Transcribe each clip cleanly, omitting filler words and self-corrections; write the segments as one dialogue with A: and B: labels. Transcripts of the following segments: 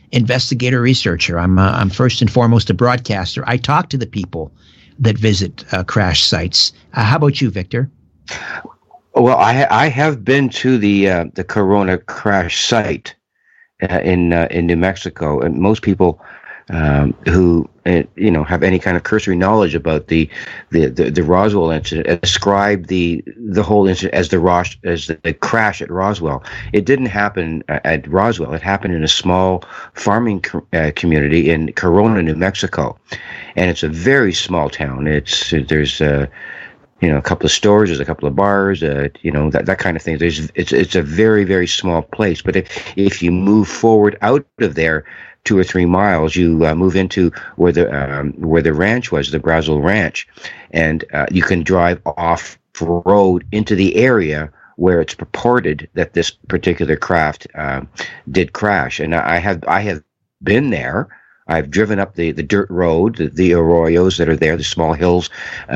A: investigator researcher. I'm first and foremost a broadcaster. I talk to the people that visit crash sites. How about you, Victor?
B: Well, I have been to the Corona crash site in New Mexico, and most people who have any kind of cursory knowledge about the Roswell incident ascribe the whole incident as the crash at Roswell. It didn't happen at Roswell. It happened in a small farming community in Corona, New Mexico, and it's a very small town. There's a couple of stores, there's a couple of bars, that kind of thing. It's a very, very small place. But if you move forward out of there 2 or 3 miles, you move into where the ranch was, the Brazel Ranch, and you can drive off road into the area where it's purported that this particular craft did crash. And I have been there. I've driven up the dirt road, the arroyos that are there, the small hills,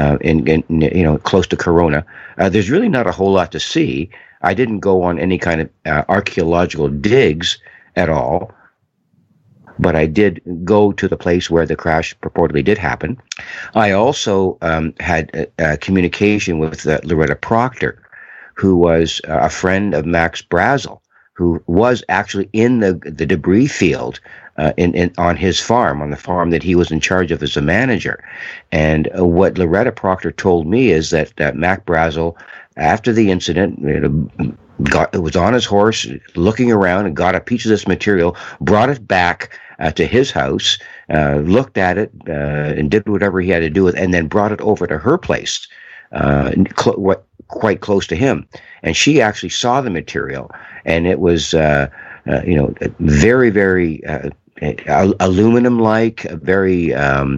B: in close to Corona. There's really not a whole lot to see. I didn't go on any kind of archaeological digs at all, but I did go to the place where the crash purportedly did happen. I also had communication with Loretta Proctor, who was a friend of Max Brazel, who was actually in the debris field on his farm, on the farm that he was in charge of as a manager. And what Loretta Proctor told me is that Mac Brazel, after the incident, was on his horse, looking around, and got a piece of this material, brought it back to his house, looked at it, and did whatever he had to do with it, and then brought it over to her place, quite close to him. And she actually saw the material, and it was, very, very aluminum-like, very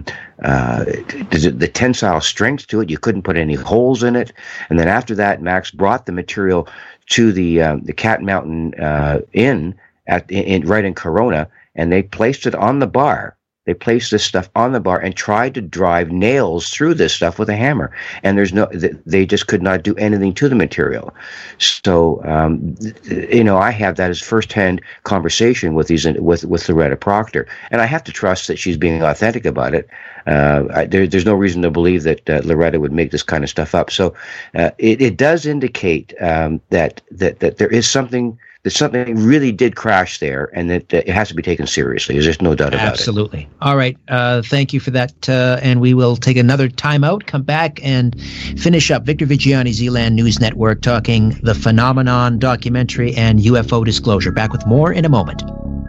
B: the tensile strength to it. You couldn't put any holes in it. And then after that, Max brought the material to the Cat Mountain Inn right in Corona, and they placed it on the bar. They placed this stuff on the bar and tried to drive nails through this stuff with a hammer, and they just could not do anything to the material. So, I have that as firsthand conversation with Loretta Proctor, and I have to trust that she's being authentic about it. There's no reason to believe that Loretta would make this kind of stuff up. So, it does indicate that there is something. That something really did crash there, and that it has to be taken seriously. There's just no doubt about it.
A: Absolutely. All right. Thank you for that. And we will take another time out, come back, and finish up. Victor Viggiani, Zealand News Network, talking The Phenomenon documentary and UFO disclosure. Back with more in a moment.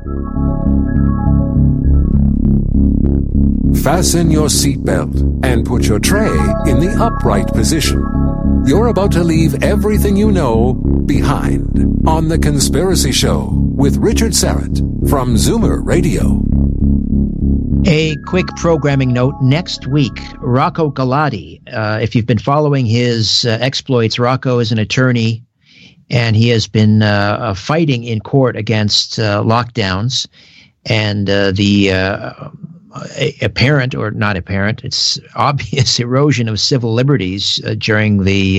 C: Fasten your seatbelt and put your tray in the upright position. You're about to leave everything you know behind on The Conspiracy Show with Richard Syrett from Zoomer Radio.
A: A quick programming note. Next week, Rocco Galati. If you've been following his exploits, Rocco is an attorney, and he has been fighting in court against lockdowns and the apparent, or not apparent, it's obvious erosion of civil liberties during the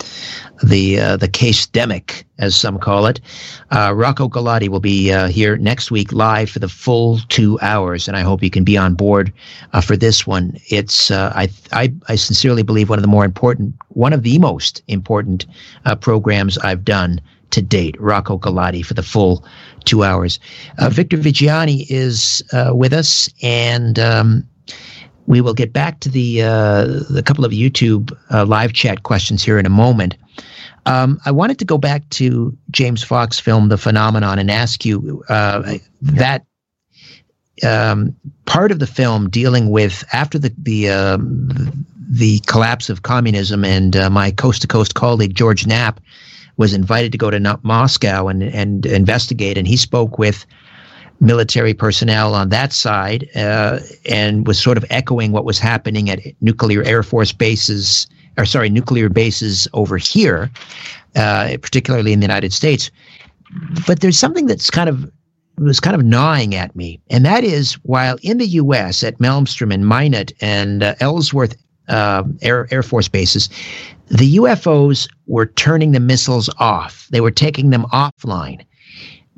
A: case-demic, as some call it. Rocco Galati will be here next week live for the full 2 hours, and I hope you can be on board for this one. It's I sincerely believe one of the most important programs I've done to date. Rocco Galati for the full 2 hours. Victor Viggiani is with us, and we will get back to the couple of YouTube live chat questions here in a moment. I wanted to go back to James Fox film The Phenomenon and ask you that part of the film dealing with after the collapse of communism, and my coast-to-coast colleague George Knapp was invited to go to Moscow and investigate, and he spoke with military personnel on that side and was sort of echoing what was happening at nuclear bases over here, particularly in the United States. But there's something that's kind of gnawing at me, and that is, while in the U.S. at Malmstrom and Minot and Ellsworth Air Force bases, the UFOs were turning the missiles off. They were taking them offline.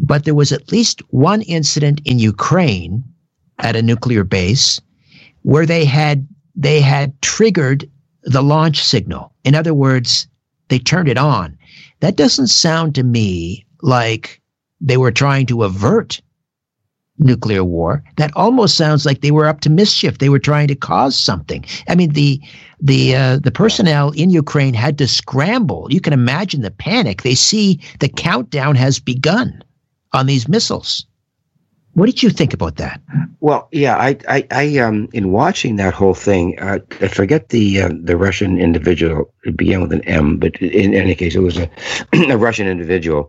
A: but there was at least one incident in Ukraine at a nuclear base where they had triggered the launch signal. In other words, they turned it on. That doesn't sound to me like they were trying to avert nuclear war. That almost sounds like they were up to mischief. They were trying to cause something. I mean, the personnel in Ukraine had to scramble. You can imagine the panic. They see the countdown has begun on these missiles. What did you think about that?
B: Well, yeah, I in watching that whole thing, I forget the Russian individual. It began with an M, but in any case, it was a Russian individual.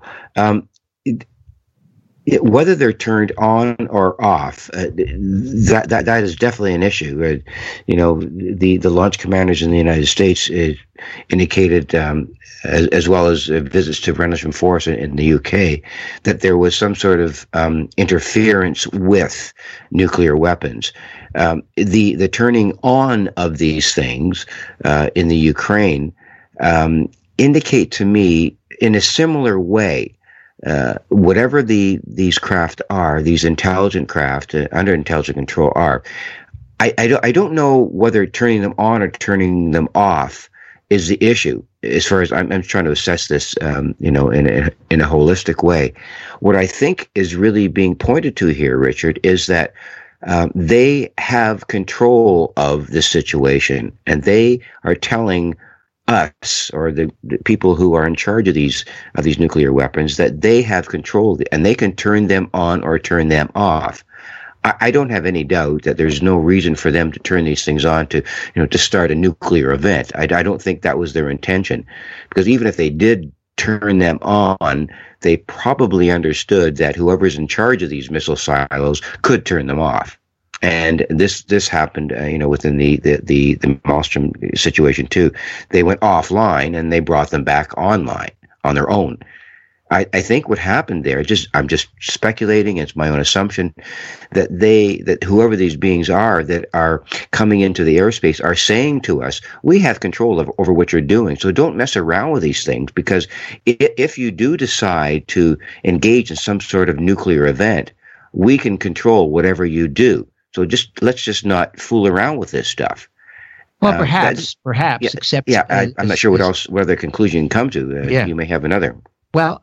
B: Whether they're turned on or off, that is definitely an issue. The launch commanders in the United States indicated, as well as visits to Rendlesham Forest in the UK, that there was some sort of interference with nuclear weapons. The turning on of these things in the Ukraine indicate to me, in a similar way, whatever these craft are, these intelligent craft under intelligent control are, I don't know whether turning them on or turning them off is the issue. As far as I'm trying to assess this, in a holistic way, what I think is really being pointed to here, Richard, is that they have control of the situation, and they are telling us, or the people who are in charge of these nuclear weapons, that they have control and they can turn them on or turn them off. I don't have any doubt that there's no reason for them to turn these things on to start a nuclear event. I don't think that was their intention, because even if they did turn them on, they probably understood that whoever's in charge of these missile silos could turn them off. And this happened, within the Malmstrom situation too. They went offline and they brought them back online on their own. I think what happened there, I'm just speculating, it's my own assumption, that whoever these beings are that are coming into the airspace are saying to us, we have control over what you're doing, so don't mess around with these things, because if you do decide to engage in some sort of nuclear event, we can control whatever you do. So let's just not fool around with this stuff.
A: Well, perhaps, yeah, except
B: I'm not sure what other conclusion you can come to. You may have another.
A: Well,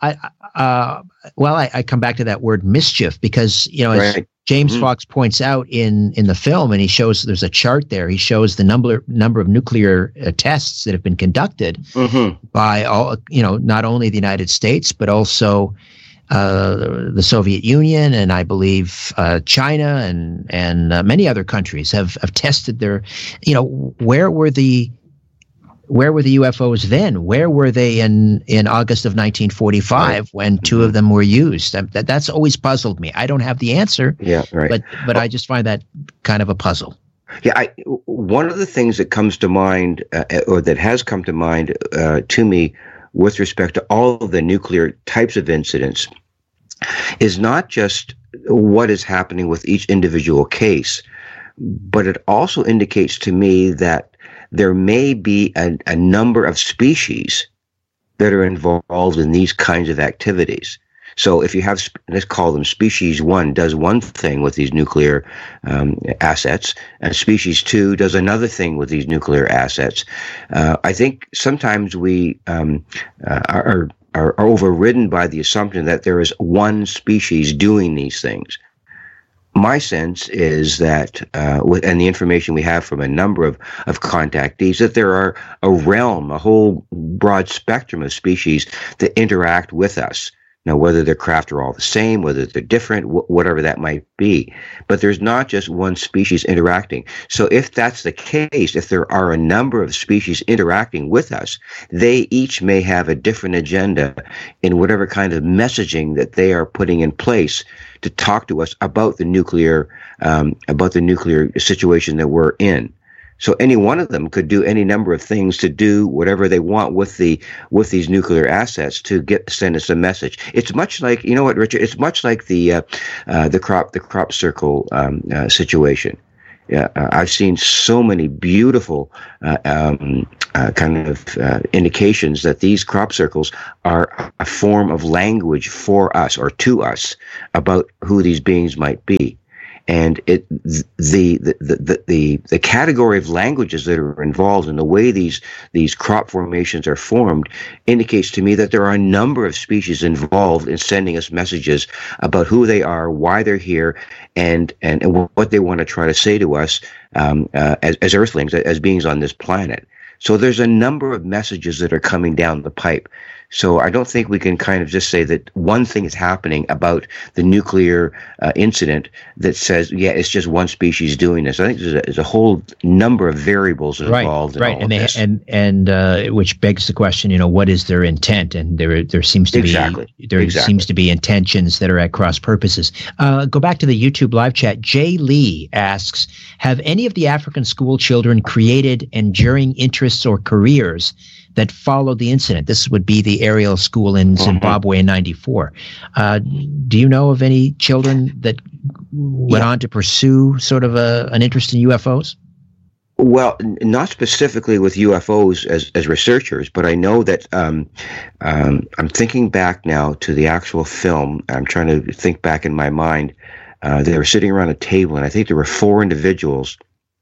A: I come back to that word mischief, because as James Fox points out in the film, and he shows, there's a chart there. He shows the number of nuclear tests that have been conducted by all, not only the United States but also the Soviet Union, and I believe China and many other countries have tested their. Where were the UFOs then? Where were they in August of 1945 when two of them were used? That's always puzzled me. I don't have the answer.
B: Yeah, right.
A: But I just find that kind of a puzzle.
B: Yeah, one of the things that comes to mind, or that has come to mind to me with respect to all of the nuclear types of incidents, is not just what is happening with each individual case, but it also indicates to me that there may be a number of species that are involved in these kinds of activities. So if you have, let's call them species 1 does one thing with these nuclear assets, and species 2 does another thing with these nuclear assets. I think sometimes we are overridden by the assumption that there is one species doing these things. My sense is that, and the information we have from a number of contactees, that there are a realm, a whole broad spectrum of species that interact with us. Now, whether their craft are all the same, whether they're different, whatever that might be. But there's not just one species interacting. So if that's the case, if there are a number of species interacting with us, they each may have a different agenda in whatever kind of messaging that they are putting in place to talk to us about the nuclear situation that we're in. So any one of them could do any number of things to do whatever they want with these nuclear assets to send us a message. It's much like, you know what, Richard? It's much like the crop circle situation. I've seen so many beautiful indications that these crop circles are a form of language for us or to us about who these beings might be. And the category of languages that are involved in the way these crop formations are formed indicates to me that there are a number of species involved in sending us messages about who they are, why they're here, and what they want to try to say to us as Earthlings, as beings on this planet. So there's a number of messages that are coming down the pipe. So I don't think we can kind of just say that one thing is happening about the nuclear incident that says, yeah, it's just one species doing this. I think there's a whole number of variables involved in all of this.
A: And which begs the question, what is their intent? And there seems to seems to be intentions that are at cross purposes. Go back to the YouTube live chat. Jay Lee asks, have any of the African school children created enduring interests or careers that followed the incident? This would be the Ariel School in Zimbabwe in '94. Do you know of any children that went on to pursue sort of an interest in UFOs?
B: Well, not specifically with UFOs as researchers, but I know that I'm thinking back now to the actual film. I'm trying to think back in my mind. They were sitting around a table, and I think there were 4 individuals.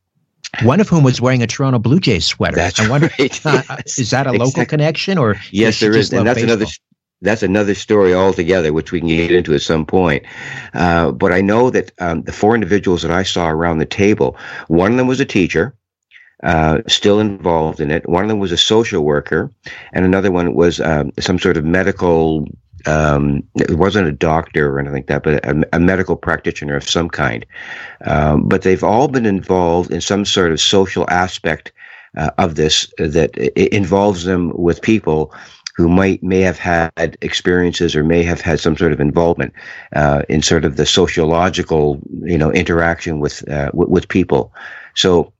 A: One of whom was wearing a Toronto Blue Jays sweater.
B: That's
A: I wonder,
B: right.
A: Is that a local connection, or
B: yes, there is, and that's another story altogether, which we can get into at some point. But I know that the 4 individuals that I saw around the table, one of them was a teacher, still involved in it. One of them was a social worker, and another one was some sort of medical. It wasn't a doctor or anything like that, but a medical practitioner of some kind. But they've all been involved in some sort of social aspect of this that it involves them with people who may have had experiences or may have had some sort of involvement in sort of the sociological, interaction with people. So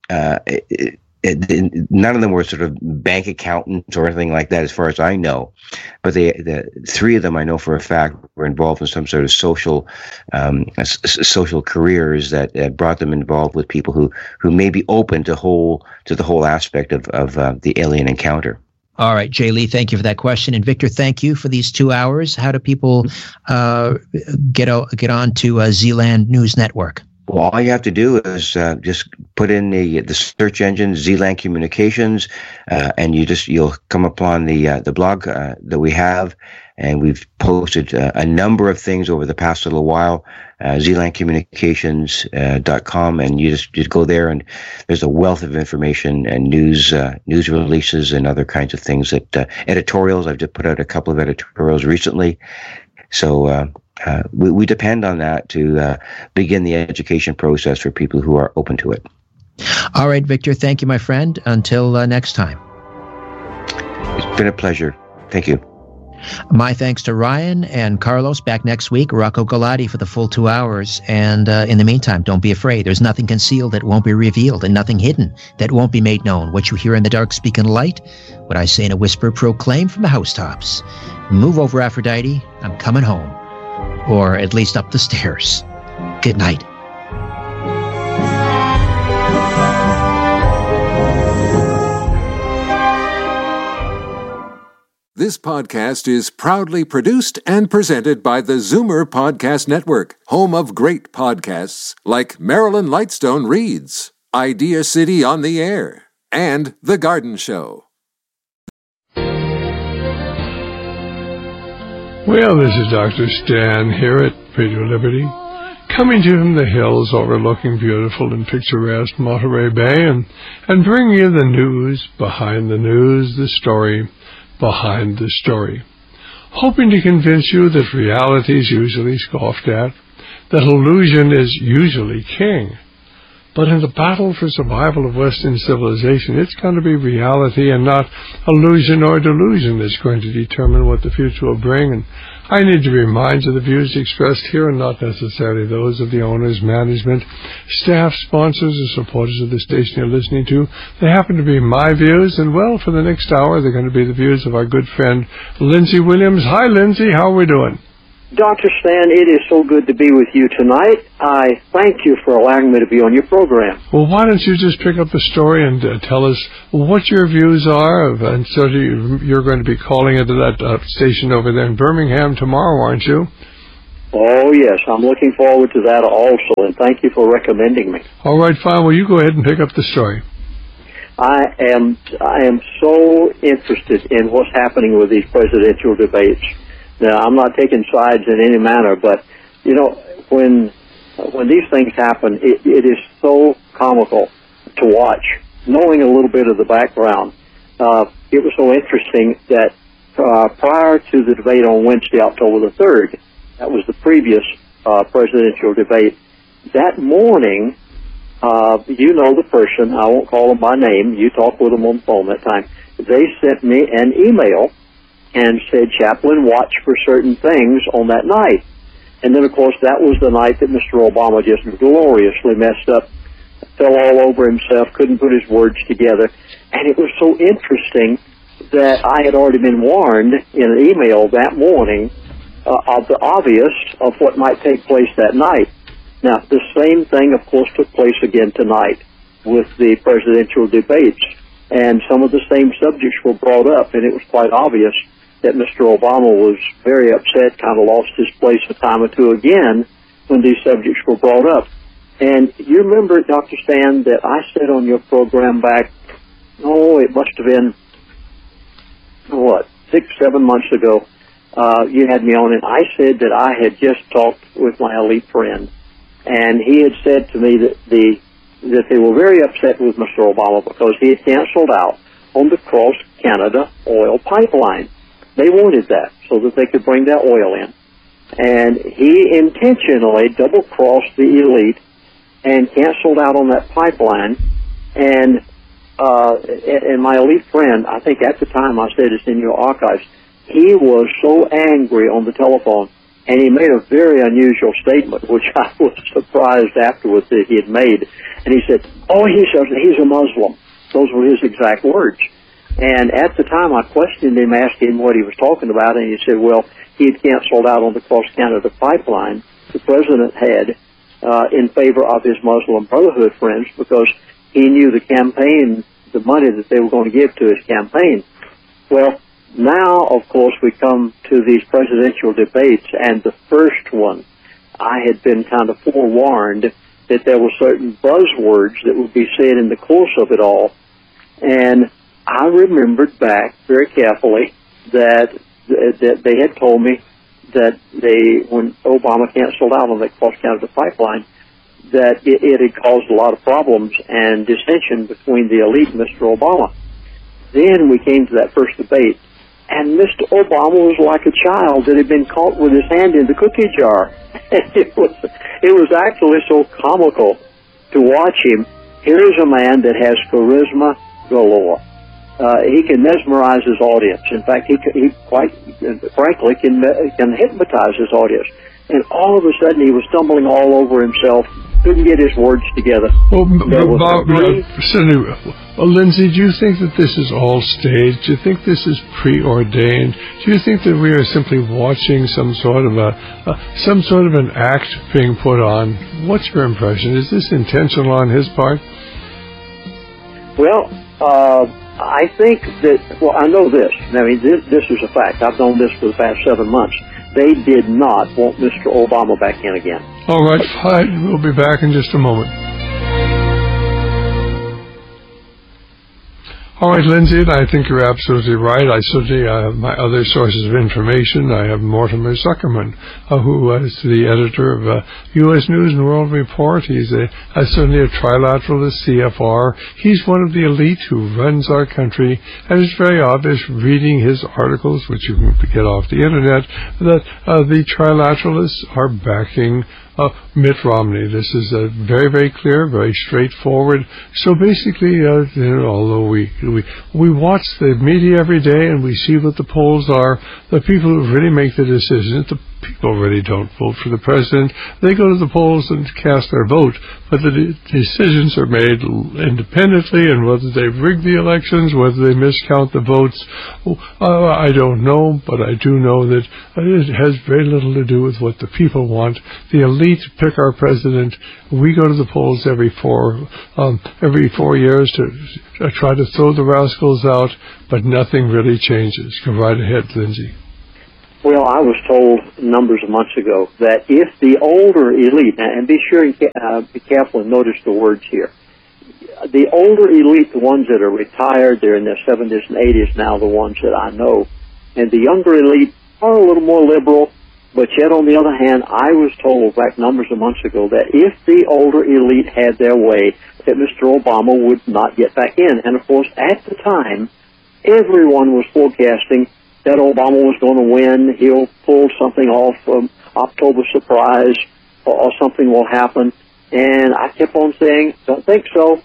B: none of them were sort of bank accountants or anything like that, as far as I know. But the 3 of them, I know for a fact, were involved in some sort of social careers that brought them involved with people who may be open to the whole aspect of the alien encounter.
A: All right, Jay Lee, thank you for that question. And Victor, thank you for these 2 hours. How do people get on to Zealand News Network?
B: Well, all you have to do is just put in the search engine Zealand Communications, and you'll come upon the blog that we have, and we've posted a number of things over the past little while. ZealandCommunications.com, and you just go there, and there's a wealth of information and news releases and other kinds of things. Editorials. I've just put out a couple of editorials recently, so. We depend on that to begin the education process for people who are open to it.
A: All right, Victor, thank you, my friend. Until next time.
B: It's been a pleasure. Thank you.
A: My thanks to Ryan and Carlos. Back next week, Rocco Galati for the full 2 hours. And in the meantime, don't be afraid. There's nothing concealed that won't be revealed, and nothing hidden that won't be made known. What you hear in the dark, speak in the light. What I say in a whisper, proclaim from the housetops. Move over, Aphrodite. I'm coming home. Or at least up the stairs. Good night.
C: This podcast is proudly produced and presented by the Zoomer Podcast Network, home of great podcasts like Marilyn Lightstone Reads, Idea City on the Air, and The Garden Show.
D: Well, this is Dr. Stan here at Radio Liberty, coming to you from the hills overlooking beautiful and picturesque Monterey Bay, and bringing you the news behind the news, the story behind the story. Hoping to convince you that reality is usually scoffed at, that illusion is usually king. But in the battle for survival of Western civilization, it's going to be reality and not illusion or delusion that's going to determine what the future will bring. And I need to remind you the views expressed here are not necessarily those of the owners, management, staff, sponsors, or supporters of the station you're listening to. They happen to be my views, and well, for the next hour, they're going to be the views of our good friend, Lindsay Williams. Hi, Lindsay. How are we doing?
E: Dr. Stan, it is so good to be with you tonight. I thank you for allowing me to be on your program.
D: Well, why don't you just pick up the story and tell us what your views are? And so you're going to be calling into that station over there in Birmingham tomorrow, aren't you?
E: Oh, yes. I'm looking forward to that also, and thank you for recommending me.
D: All right, fine. Well, you go ahead and pick up the story.
E: I am so interested in what's happening with these presidential debates. Now, I'm not taking sides in any manner, but, you know, when these things happen, it is so comical to watch. Knowing a little bit of the background, it was so interesting that prior to the debate on Wednesday, October the 3rd, that was the previous presidential debate, that morning, you know the person, I won't call them by name, you talked with them on the phone that time, they sent me an email and said, Chaplain, watch for certain things on that night. And then, of course, that was the night that Mr. Obama just gloriously messed up, fell all over himself, couldn't put his words together. And it was so interesting that I had already been warned in an email that morning of the obvious of what might take place that night. Now, the same thing, of course, took place again tonight with the presidential debates. And some of the same subjects were brought up, and it was quite obvious that Mr. Obama was very upset, kind of lost his place a time or two again when these subjects were brought up. And you remember, Dr. Stan, that I said on your program back, it must have been, 6-7 months ago, you had me on, and I said that I had just talked with my elite friend, and he had said to me that they were very upset with Mr. Obama because he had canceled out on the Cross Canada oil pipeline. They wanted that so that they could bring that oil in. And he intentionally double-crossed the elite and canceled out on that pipeline. And my elite friend, I think at the time I said it's in your archives, he was so angry on the telephone, and he made a very unusual statement, which I was surprised afterwards that he had made. And he said, he's a Muslim. Those were his exact words. And at the time, I questioned him, asked him what he was talking about, and he said, well, he had canceled out on the Cross Canada pipeline the president had in favor of his Muslim Brotherhood friends because he knew the campaign, the money that they were going to give to his campaign. Well, now, of course, we come to these presidential debates, and the first one, I had been kind of forewarned that there were certain buzzwords that would be said in the course of it all, and I remembered back very carefully that they had told me that when Obama canceled out on that Cross Canada pipeline, that it had caused a lot of problems and dissension between the elite and Mr. Obama. Then we came to that first debate, and Mr. Obama was like a child that had been caught with his hand in the cookie jar. It was actually so comical to watch him. Here is a man that has charisma galore. He can mesmerize his audience. In fact, he quite frankly can hypnotize his audience. And all of a sudden, he was stumbling all over himself, couldn't get his words together.
D: Well, Lindsay, do you think that this is all staged? Do you think this is preordained? Do you think that we are simply watching some sort of an act being put on? What's your impression? Is this intentional on his part?
E: Well, I think that, I know this. I mean, this is a fact. I've known this for the past 7 months. They did not want Mr. Obama back in again.
D: All right, fine. We'll be back in just a moment. All right, Lindsay, I think you're absolutely right. I certainly have my other sources of information. I have Mortimer Zuckerman, who is the editor of U.S. News and World Report. He's certainly a trilateralist, CFR. He's one of the elite who runs our country, and it's very obvious, reading his articles, which you can get off the Internet, that the trilateralists are backing Mitt Romney. This is very, very clear, very straightforward. So basically, although we watch the media every day and we see what the polls are, the people who really make the decisions, the people really don't vote for the president. They go to the polls and cast their vote, but the decisions are made independently, and whether they've rigged the elections, whether they miscount the votes, I don't know, but I do know that it has very little to do with what the people want. The elite pick our president. We go to the polls every 4 years to try to throw the rascals out, but nothing really changes. Go right ahead, Lindsay.
E: Well, I was told numbers of months ago that if the older elite, and be sure and be careful and notice the words here, the older elite, the ones that are retired, they're in their 70s and 80s now, the ones that I know, and the younger elite are a little more liberal, but yet on the other hand, I was told back numbers of months ago that if the older elite had their way, that Mr. Obama would not get back in. And of course, at the time, everyone was forecasting that Obama was going to win. He'll pull something off, October surprise, or something will happen. And I kept on saying, don't think so.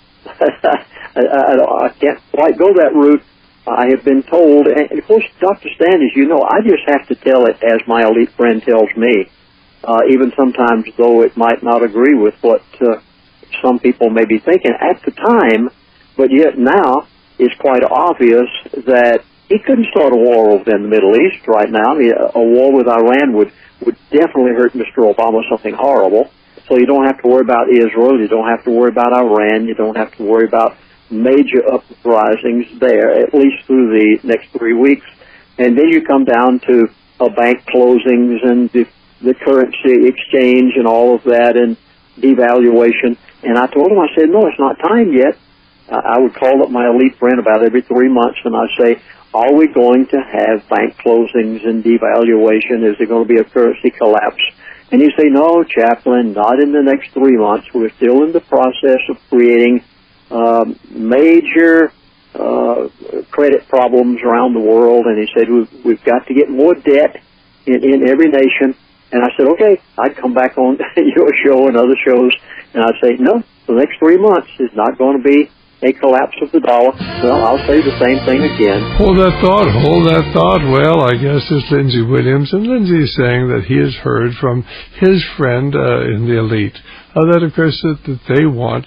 E: I can't quite go that route. I have been told, and of course, Dr. Stan, as you know, I just have to tell it as my elite friend tells me, even sometimes though it might not agree with what some people may be thinking at the time, but yet now it's quite obvious that he couldn't start a war over in the Middle East right now. I mean, a war with Iran would definitely hurt Mr. Obama something horrible. So you don't have to worry about Israel. You don't have to worry about Iran. You don't have to worry about major uprisings there, at least through the next 3 weeks. And then you come down to bank closings and the currency exchange and all of that and devaluation. And I told him, I said, no, it's not time yet. I would call up my elite friend about every 3 months and I'd say, are we going to have bank closings and devaluation? Is there going to be a currency collapse? And he'd say, no, Chaplain, not in the next 3 months. We're still in the process of creating major credit problems around the world. And he said, we've got to get more debt in every nation. And I said, okay, I'd come back on your show and other shows, and I'd say, no, the next 3 months is not going to be a collapse of the dollar. Well, I'll say the same thing again.
D: Hold that thought. Well, I guess it's Lindsey Williams, and Lindsey is saying that he has heard from his friend in the elite that, of course, that they want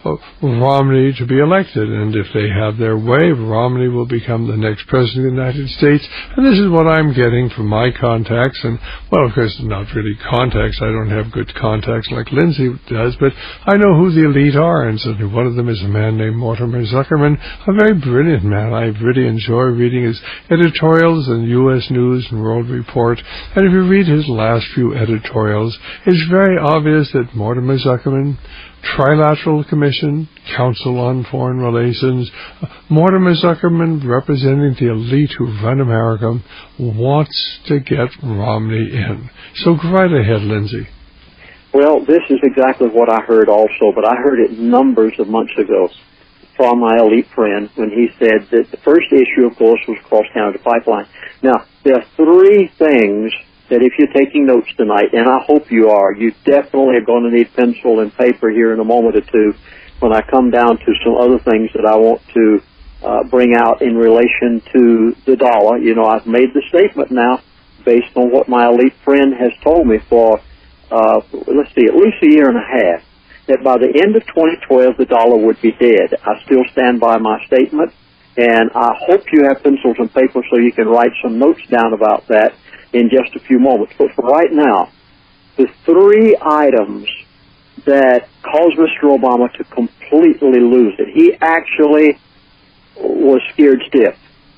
D: Romney to be elected, and if they have their way, Romney will become the next president of the United States. And this is what I'm getting from my contacts, and, well, of course, not really contacts. I don't have good contacts like Lindsey does, but I know who the elite are, and certainly one of them is a man named Mortimer Zuckerman, a very brilliant man. I really enjoy reading his editorials in U.S. News and World Report, and if you read his last few editorials, it's very obvious that Mortimer Zuckerman, Trilateral Commission, Council on Foreign Relations, Mortimer Zuckerman, representing the elite who run America, wants to get Romney in. So go right ahead, Lindsey.
E: Well, this is exactly what I heard also, but I heard it numbers of months ago from my elite friend when he said that the first issue, of course, was Cross-Canada Pipeline. Now, there are 3 things that if you're taking notes tonight, and I hope you are, you definitely are going to need pencil and paper here in a moment or two when I come down to some other things that I want to bring out in relation to the dollar. You know, I've made the statement now based on what my elite friend has told me for, let's see, at least a year and a half, that by the end of 2012, the dollar would be dead. I still stand by my statement, and I hope you have pencils and paper so you can write some notes down about that in just a few moments. But for right now, the 3 items that caused Mr. Obama to completely lose it. He actually was scared stiff.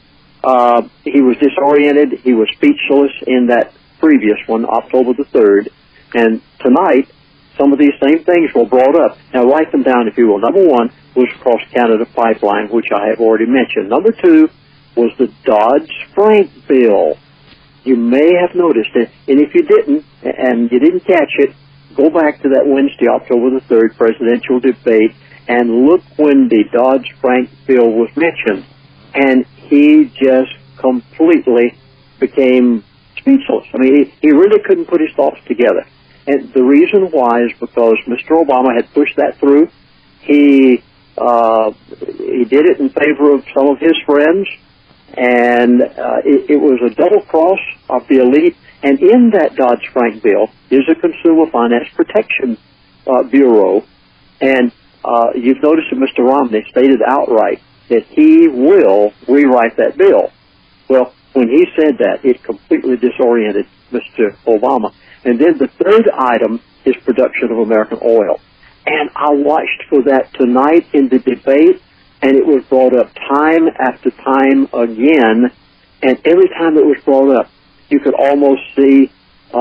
E: He was disoriented. He was speechless in that previous one, October the 3rd. And tonight, some of these same things were brought up. Now, write them down, if you will. Number 1 was Cross-Canada Pipeline, which I have already mentioned. Number 2 was the Dodd-Frank bill. You may have noticed it, and if you didn't, and you didn't catch it, go back to that Wednesday, October the 3rd, presidential debate, and look when the Dodd-Frank bill was mentioned. And he just completely became speechless. I mean, he really couldn't put his thoughts together. And the reason why is because Mr. Obama had pushed that through. He did it in favor of some of his friends, and it was a double cross of the elite, And in that Dodd-Frank bill is a Consumer Finance Protection Bureau. And you've noticed that Mr. Romney stated outright that he will rewrite that bill. Well, when he said that, it completely disoriented Mr. Obama. And then the third item is production of American oil. And I watched for that tonight in the debate, and it was brought up time after time again. And every time it was brought up, you could almost see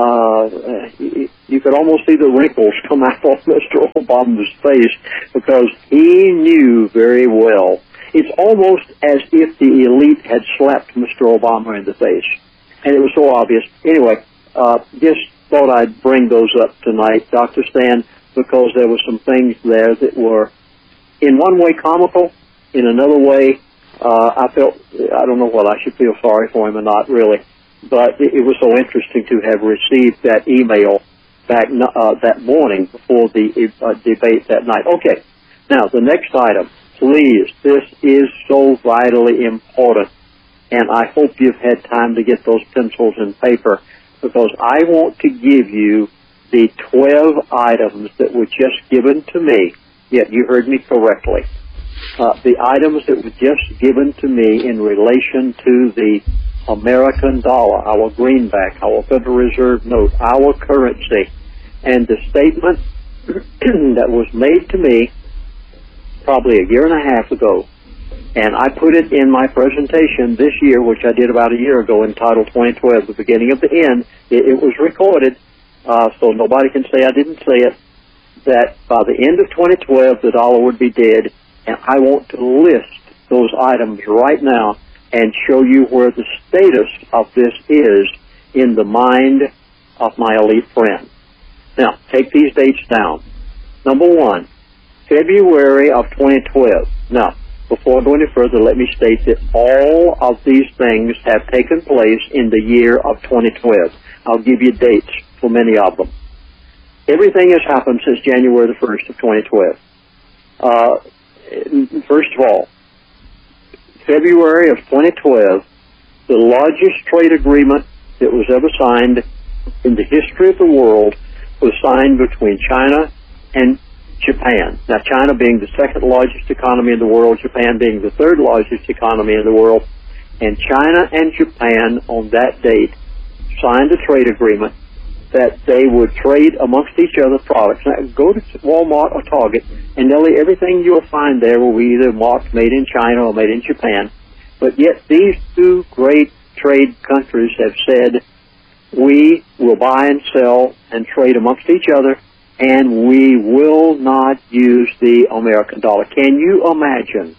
E: the wrinkles come out of Mr. Obama's face, because he knew very well. It's almost as if the elite had slapped Mr. Obama in the face, and it was so obvious. Anyway, just thought I'd bring those up tonight, Dr. Stan, because there were some things there that were, in one way, comical. In another way, I don't know whether I should feel sorry for him or not, really. But it was so interesting to have received that email back that morning before the debate that night. Okay, now the next item, please. This is so vitally important, and I hope you've had time to get those pencils and paper, because I want to give you the 12 items that were just given to me. Yeah, you heard me correctly. The items that were just given to me in relation to the American dollar, our greenback, our Federal Reserve note, our currency, and the statement that was made to me probably a year and a half ago, and I put it in my presentation this year, which I did about a year ago, entitled 2012, The Beginning of the End. It was recorded, so nobody can say I didn't say it, that by the end of 2012, the dollar would be dead, and I want to list those items right now and show you where the status of this is in the mind of my elite friend. Now, take these dates down. Number 1, February of 2012. Now, before I go any further, let me state that all of these things have taken place in the year of 2012. I'll give you dates for many of them. Everything has happened since January the 1st of 2012. First of all, February of 2012, the largest trade agreement that was ever signed in the history of the world was signed between China and Japan. Now, China being the second largest economy in the world, Japan being the third largest economy in the world, and China and Japan on that date signed a trade agreement that they would trade amongst each other products. Now, go to Walmart or Target, and nearly everything you'll find there will be either marked made in China or made in Japan. But yet these two great trade countries have said, we will buy and sell and trade amongst each other, and we will not use the American dollar. Can you imagine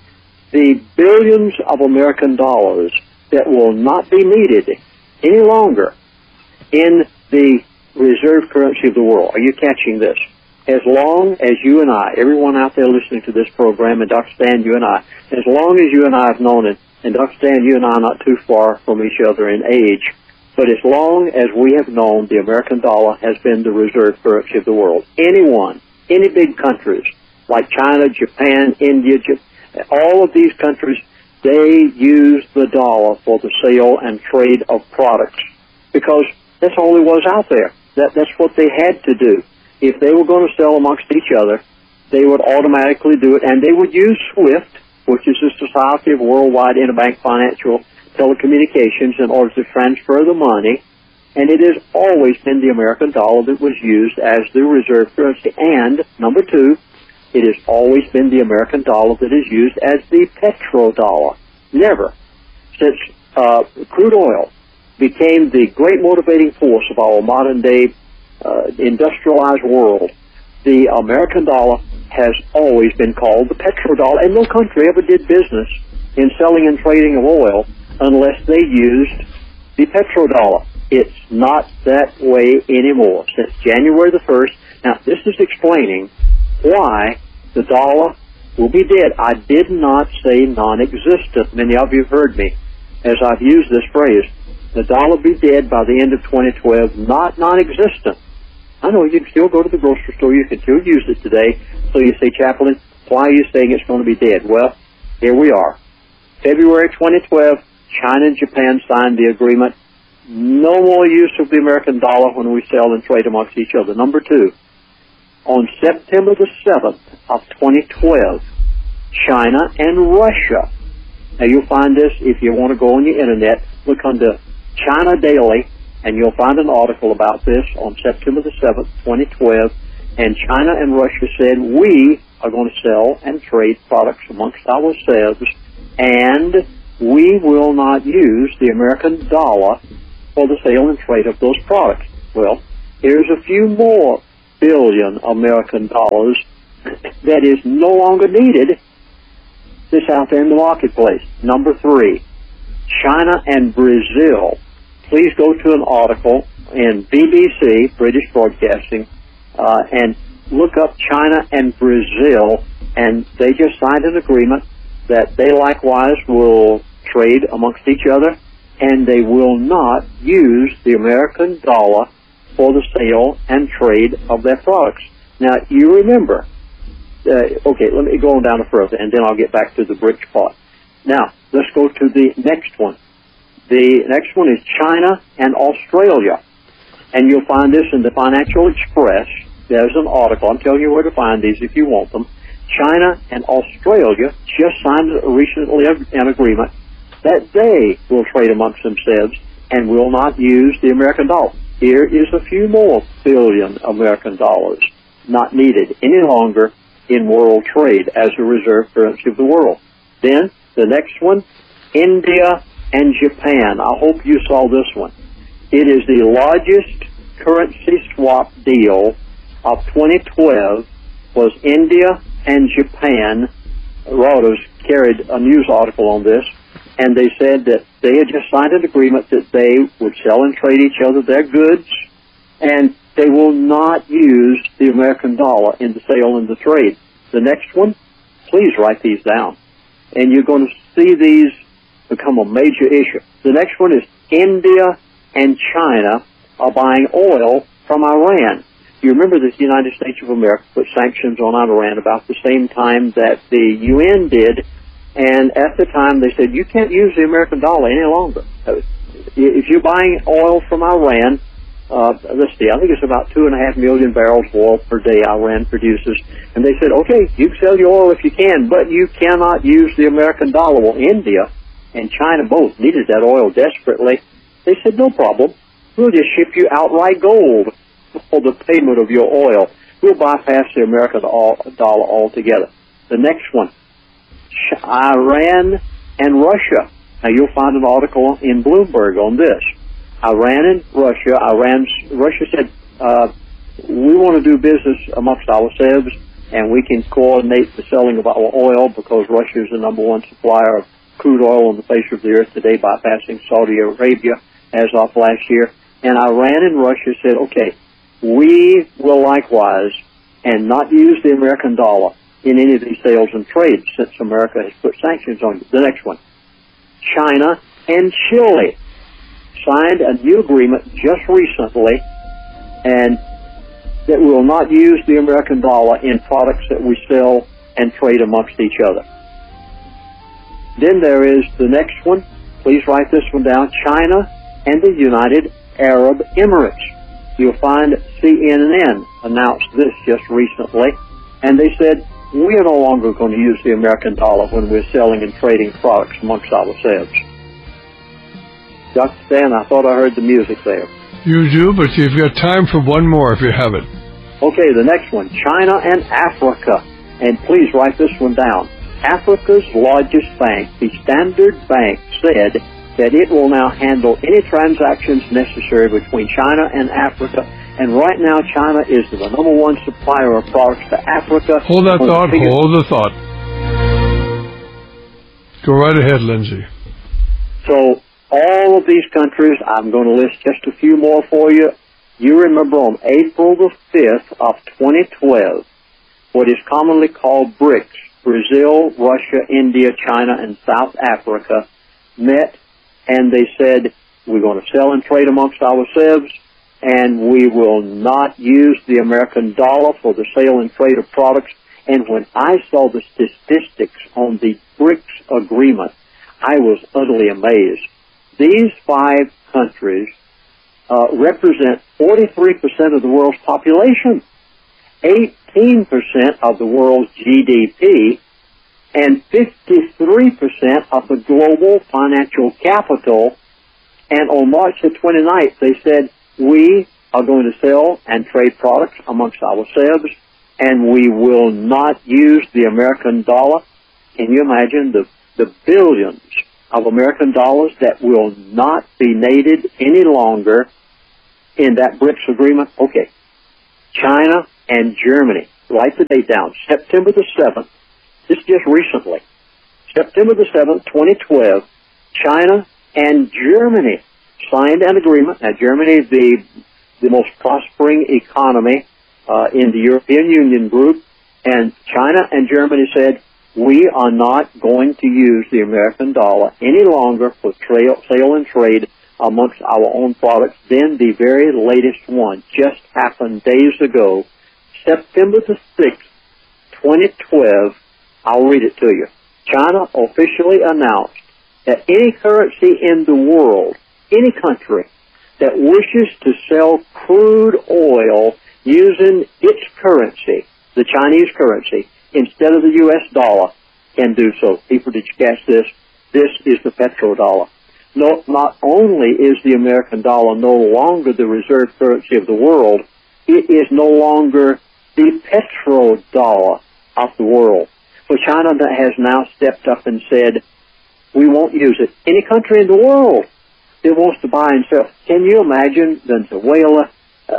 E: the billions of American dollars that will not be needed any longer in the reserve currency of the world? Are you catching this? As long as you and I, everyone out there listening to this program, and Dr. Stan, you and I, as long as you and I have known it, and Dr. Stan, you and I are not too far from each other in age, but as long as we have known, the American dollar has been the reserve currency of the world. Anyone, any big countries, like China, Japan, India, all of these countries, they use the dollar for the sale and trade of products, because that's all there was out there. That's what they had to do. If they were going to sell amongst each other, they would automatically do it, and they would use SWIFT, which is the Society of Worldwide Interbank Financial Telecommunications, in order to transfer the money, and it has always been the American dollar that was used as the reserve currency. And, number 2, it has always been the American dollar that is used as the petrodollar. Never, since crude oil became the great motivating force of our modern-day industrialized world, the American dollar has always been called the petrodollar, and no country ever did business in selling and trading of oil unless they used the petrodollar. It's not that way anymore since January the 1st. Now, this is explaining why the dollar will be dead. I did not say non-existent. Many of you have heard me as I've used this phrase. The dollar will be dead by the end of 2012, not non-existent. I know you can still go to the grocery store. You can still use it today. So you say, Chaplain, why are you saying it's going to be dead? Well, here we are. February 2012, China and Japan signed the agreement. no more use of the American dollar when we sell and trade amongst each other. Number 2, on September the 7th of 2012, China and Russia. Now you'll find this if you want to go on your internet, look under China Daily, and you'll find an article about this on September the 7th, 2012. And China and Russia said, we are going to sell and trade products amongst ourselves, and we will not use the American dollar for the sale and trade of those products. Well, here's a few more billion American dollars that is no longer needed that's out there in the marketplace. Number 3, China and Brazil. Please go to an article in BBC, British Broadcasting, and look up China and Brazil, and they just signed an agreement that they likewise will trade amongst each other, and they will not use the American dollar for the sale and trade of their products. Now, you remember, okay, let me go on down further, and then I'll get back to the BRICS part. Now, let's go to the next one. The next one is China and Australia. And you'll find this in the Financial Express. There's an article. I'm telling you where to find these if you want them. China and Australia just signed recently an agreement that they will trade amongst themselves and will not use the American dollar. Here is a few more billion American dollars not needed any longer in world trade as a reserve currency of the world. Then, the next one, India and Japan. I hope you saw this one. It is the largest currency swap deal of 2012 was India and Japan. Reuters carried a news article on this, and they said that they had just signed an agreement that they would sell and trade each other their goods, and they will not use the American dollar in the sale and the trade. The next one, please write these down, and you're going to see these become a major issue. The next one is India and China are buying oil from Iran. You remember that the United States of America put sanctions on Iran about the same time that the UN did, and at the time they said, you can't use the American dollar any longer. If you're buying oil from Iran, let's see, I think it's about 2.5 million barrels of oil per day Iran produces, and they said, okay, you can sell your oil if you can, but you cannot use the American dollar. Well, India and China both needed that oil desperately. They said, no problem. We'll just ship you outright gold for the payment of your oil. We'll bypass the American dollar altogether. The next one, Iran and Russia. Now, you'll find an article in Bloomberg on this. Iran and Russia. Russia said, we want to do business amongst ourselves, and we can coordinate the selling of our oil because Russia is the number one supplier of crude oil on the face of the earth today, bypassing Saudi Arabia as of last year. And Iran and Russia said, okay, we will likewise and not use the American dollar in any of these sales and trades since America has put sanctions on it. The next one, China and Chile signed a new agreement just recently, and that will not use the American dollar in products that we sell and trade amongst each other. Then there is the next one. Please write this one down. China and the United Arab Emirates. You'll find CNN announced this just recently, and they said, we are no longer going to use the American dollar when we're selling and trading products amongst ourselves. Dr. Stan, I thought I heard the music there.
D: You do, but you've got time for one more if you have it.
E: Okay, the next one, China and Africa. And please write this one down. Africa's largest bank, the Standard Bank, said that it will now handle any transactions necessary between China and Africa. And right now, China is the number one supplier of products to Africa.
D: Hold that thought. Hold the thought. Go right ahead, Lindsay.
E: So all of these countries, I'm going to list just a few more for you. You remember on April the 5th of 2012, what is commonly called BRICS, Brazil, Russia, India, China, and South Africa, met, and they said, we're going to sell and trade amongst ourselves, and we will not use the American dollar for the sale and trade of products. And when I saw the statistics on the BRICS agreement, I was utterly amazed. these 5 countries represent 43% of the world's population, 18% of the world's GDP, and 53% of the global financial capital. And on March the 29th, they said, we are going to sell and trade products amongst ourselves, and we will not use the American dollar. Can you imagine the billions of American dollars that will not be needed any longer in that BRICS agreement? Okay. China and Germany. Write the date down. September the 7th. This just recently. September the 7th, 2012, China and Germany signed an agreement. Now, Germany is the most prospering economy in the European Union group, and China and Germany said, we are not going to use the American dollar any longer for sale and trade amongst our own products. Then the very latest one just happened days ago, September the 6th, 2012. I'll read it to you. China officially announced that any currency in the world, any country that wishes to sell crude oil using its currency, the Chinese currency, instead of the U.S. dollar, can do so. People, did you catch this? This is the petrodollar. No, not only is the American dollar no longer the reserve currency of the world, it is no longer the petrodollar of the world. So China has now stepped up and said, we won't use it. Any country in the world that wants to buy and sell. Can you imagine Venezuela,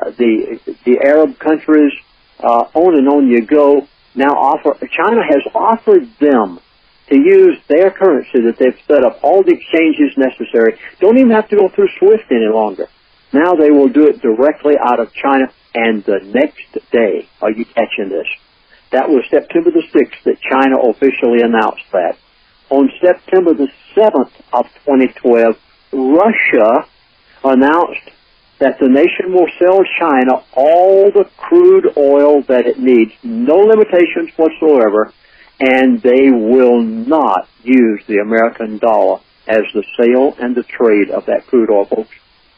E: the Arab countries, on and on you go, now China has offered them to use their currency that they've set up, all the exchanges necessary. Don't even have to go through SWIFT any longer. Now they will do it directly out of China, and the next day, are you catching this? That was September the 6th that China officially announced that. On September the 7th of 2012, Russia announced that the nation will sell China all the crude oil that it needs, no limitations whatsoever, and they will not use the American dollar as the sale and the trade of that crude oil, folks.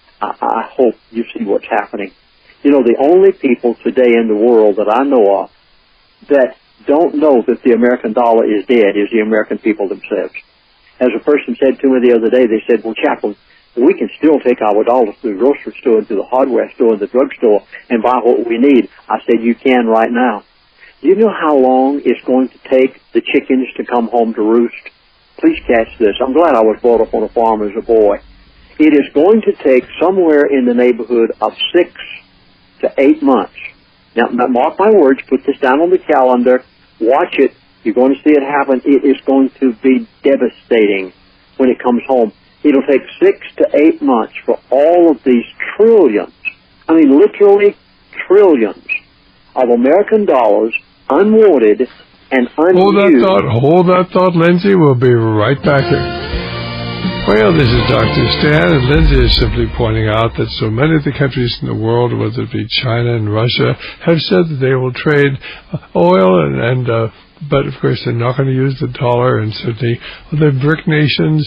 E: I hope you see what's happening. You know, the only people today in the world that I know of that don't know that the American dollar is dead is the American people themselves. As a person said to me the other day, they said, well, Chaplain, we can still take our dollars to the grocery store and to the hardware store and the drugstore and buy what we need. I said, you can right now. Do you know how long it's going to take the chickens to come home to roost? Please catch this. I'm glad I was brought up on a farm as a boy. It is going to take somewhere in the neighborhood of 6 to 8 months. Now, mark my words, put this down on the calendar, watch it, you're going to see it happen. It is going to be devastating when it comes home. It'll take 6 to 8 months for all of these trillions, I mean literally trillions of American dollars, unwanted and unused.
D: Hold that thought, Lindsay. We'll be right back here. Well, this is Dr. Stan, and Lindsay is simply pointing out that so many of the countries in the world, whether it be China and Russia, have said that they will trade oil, but of course they're not going to use the dollar, and certainly the BRIC nations,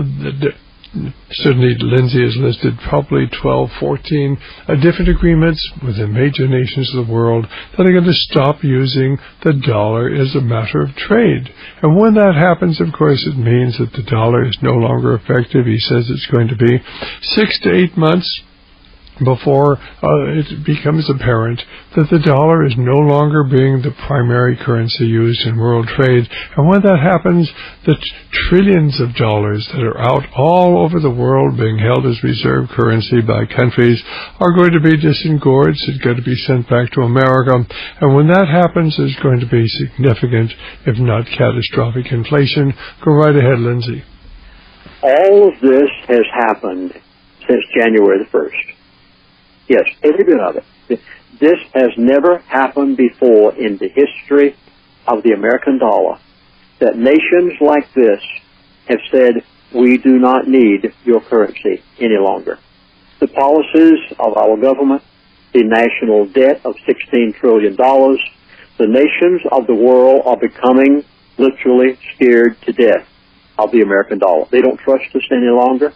D: certainly Lindsay has listed probably 12, 14 different agreements with the major nations of the world that are going to stop using the dollar as a matter of trade. And when that happens, of course, it means that the dollar is no longer effective. He says it's going to be 6 to 8 months before it becomes apparent that the dollar is no longer being the primary currency used in world trade. And when that happens, the trillions of dollars that are out all over the world being held as reserve currency by countries are going to be disengorged. It's going to be sent back to America. And when that happens, there's going to be significant, if not catastrophic, inflation. Go right ahead, Lindsay.
E: All of this has happened since January the 1st. Yes, every bit of it. This has never happened before in the history of the American dollar, that nations like this have said, we do not need your currency any longer. The policies of our government, the national debt of $16 trillion, the nations of the world are becoming literally scared to death of the American dollar. They don't trust us any longer.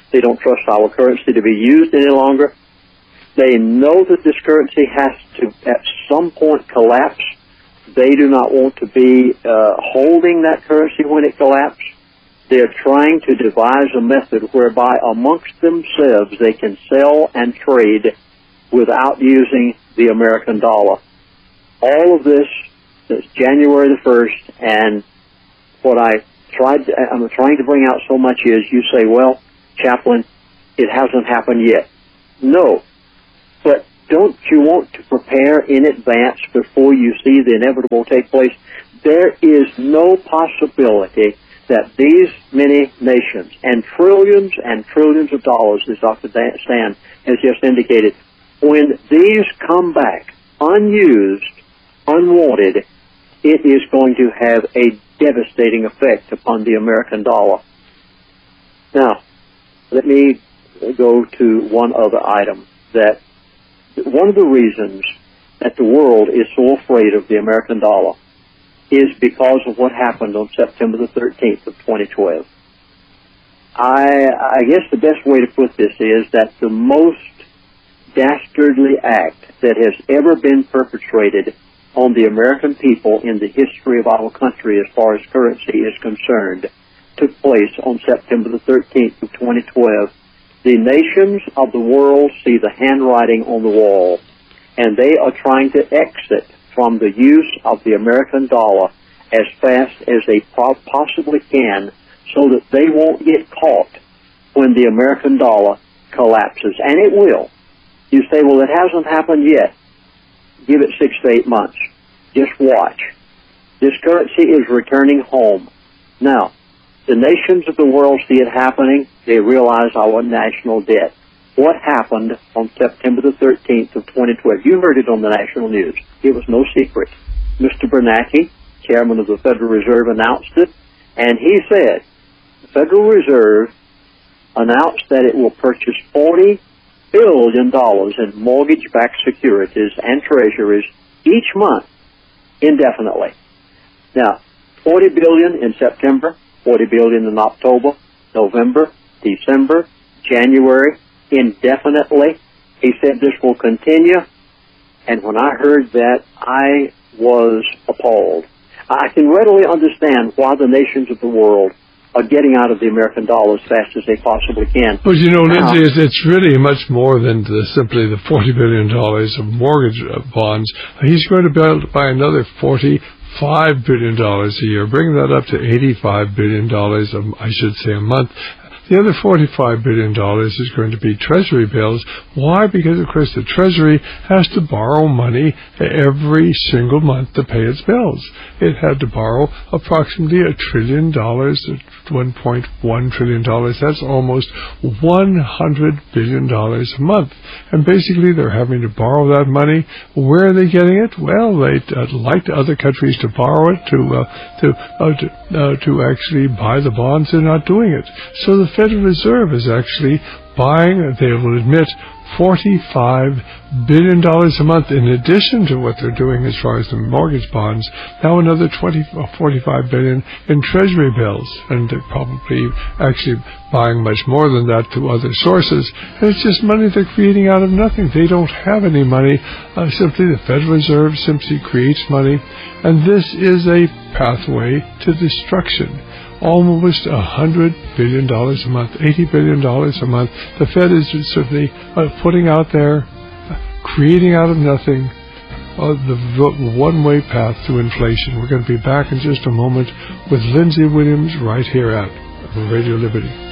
E: They don't trust our currency to be used any longer. They know that this currency has to, at some point, collapse. They do not want to be holding that currency when it collapses. They're trying to devise a method whereby amongst themselves they can sell and trade without using the American dollar. All of this is January the 1st, and what I'm trying to bring out so much is, you say, well, Chaplain, it hasn't happened yet. No, but don't you want to prepare in advance before you see the inevitable take place? There is no possibility that these many nations and trillions of dollars, as Dr. Stan has just indicated, when these come back unused, unwanted, it is going to have a devastating effect upon the American dollar. Now, let me go to one other item. That one of the reasons that the world is so afraid of the American dollar is because of what happened on September the 13th of 2012. I guess the best way to put this is that the most dastardly act that has ever been perpetrated on the American people in the history of our country as far as currency is concerned took place on September the 13th of 2012. The nations of the world see the handwriting on the wall, and they are trying to exit from the use of the American dollar as fast as they possibly can so that they won't get caught when the American dollar collapses. And it will. You say, well, it hasn't happened yet. Give it 6 to 8 months. Just watch. This currency is returning home. Now, the nations of the world see it happening. They realize our national debt. What happened on September the 13th of 2012? You heard it on the national news. It was no secret. Mr. Bernanke, chairman of the Federal Reserve, announced it, and he said the Federal Reserve announced that it will purchase $40 billion in mortgage-backed securities and treasuries each month indefinitely. Now, $40 billion in September, $40 billion in October, November, December, January, indefinitely. He said this will continue, and when I heard that, I was appalled. I can readily understand why the nations of the world are getting out of the American dollar as fast as they possibly can.
D: But you know, Lindsay, it's really much more than simply the $40 billion of mortgage bonds. He's going to buy another $45 billion a year, bringing that up to $85 billion, I should say, a month. The other $45 billion is going to be Treasury bills. Why? Because, of course, the Treasury has to borrow money every single month to pay its bills. It had to borrow approximately $1 trillion, $1.1 trillion. That's almost $100 billion a month. And basically, they're having to borrow that money. Where are they getting it? Well, they'd like other countries to borrow it to actually buy the bonds. They're not doing it. So the Federal Reserve is actually buying, they will admit, $45 billion a month in addition to what they're doing as far as the mortgage bonds. Now another $45 billion in Treasury bills, and they're probably actually buying much more than that to other sources. And it's just money they're creating out of nothing. They don't have any money. Simply the Federal Reserve simply creates money, and this is a pathway to destruction. Almost $100 billion a month, $80 billion a month. The Fed is simply putting out there, creating out of nothing, the one-way path to inflation. We're going to be back in just a moment with Lindsay Williams right here at Radio Liberty.